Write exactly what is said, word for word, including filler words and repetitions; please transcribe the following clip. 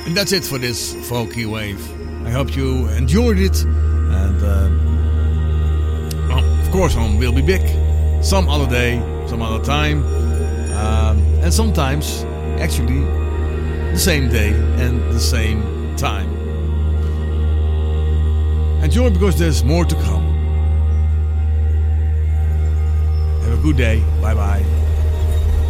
And that's it for this Folky Wave. I hope you enjoyed it. And uh, well, of course, I will be back some other day, some other time. Um, and sometimes, actually, the same day and the same time. Enjoy, because there's more to come. Have a good day. Bye bye.